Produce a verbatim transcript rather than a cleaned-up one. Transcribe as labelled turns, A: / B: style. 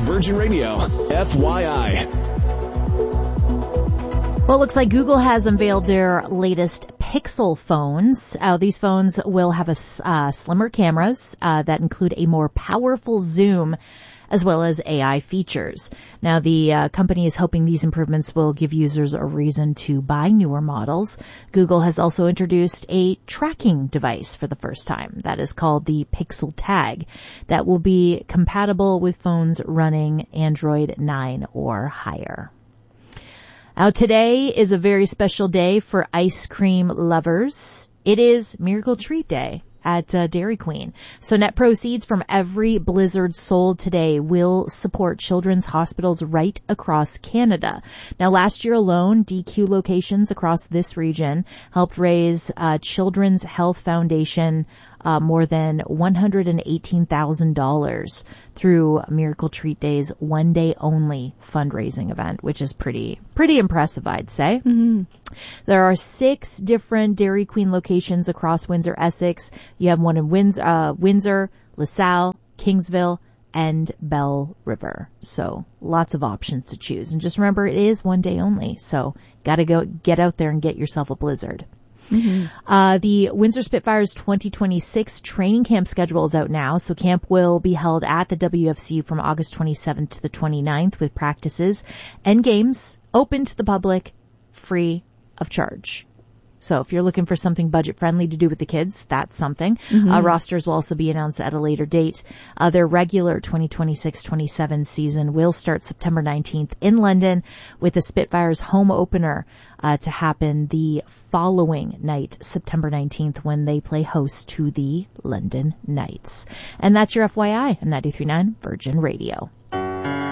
A: Virgin Radio, F Y I.
B: Well, it looks like Google has unveiled their latest Pixel phones. Uh, these phones will have a uh, slimmer cameras uh, that include a more powerful zoom, as well as A I features. Now, the uh, company is hoping these improvements will give users a reason to buy newer models. Google has also introduced a tracking device for the first time that is called the Pixel Tag that will be compatible with phones running Android nine or higher. Now, today is a very special day for ice cream lovers. It is Miracle Treat Day at uh, Dairy Queen. So net proceeds from every Blizzard sold today will support children's hospitals right across Canada. Now, last year alone, D Q locations across this region helped raise uh, Children's Health Foundation uh, more than one hundred eighteen thousand dollars through Miracle Treat Day's one day only fundraising event, which is pretty, pretty impressive, I'd say.
C: Mm-hmm.
B: There are six different Dairy Queen locations across Windsor, Essex. You have one in Windsor, uh, Windsor, LaSalle, Kingsville, and Belle River. So lots of options to choose. And just remember, it is one day only. So gotta go get out there and get yourself a Blizzard.
C: Mm-hmm.
B: Uh, the Windsor Spitfires twenty twenty-six training camp schedule is out now. So camp will be held at the W F C U from August twenty-seventh to the twenty-ninth with practices and games open to the public, free of charge. So if you're looking for something budget friendly to do with the kids, that's something.
C: Mm-hmm.
B: Uh, rosters will also be announced at a later date. Uh, their regular twenty twenty-six twenty-seven season will start September nineteenth in London with the Spitfires home opener uh, to happen the following night, September nineteenth, when they play host to the London Knights. And that's your F Y I on ninety-three point nine Virgin Radio.